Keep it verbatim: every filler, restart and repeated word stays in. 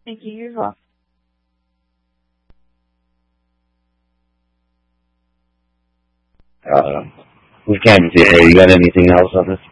Thank you. You as well. Uh, we can't hear. You got anything else on this?